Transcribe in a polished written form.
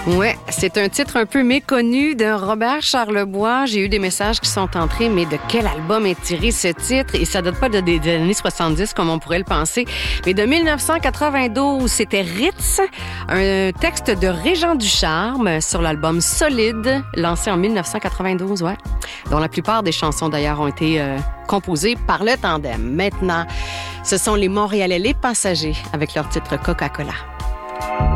Ouais, c'est un titre un peu méconnu de Robert Charlebois. J'ai eu des messages qui sont entrés, mais de quel album est tiré ce titre? Et ça date pas des années 70, comme on pourrait le penser, mais de 1992. C'était Ritz, un texte de Régent Ducharme sur l'album Solide, lancé en 1992, ouais, dont la plupart des chansons, d'ailleurs, ont été composées par le tandem. Maintenant, ce sont les Montréalais Les Passagers avec leur titre Coca-Cola.